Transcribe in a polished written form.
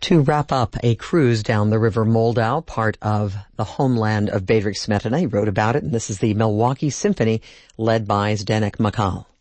To wrap up a cruise down the River Moldau, part of the homeland of Bedřich Smetana. He wrote about it, and this is the Milwaukee Symphony led by Zdeněk Makal.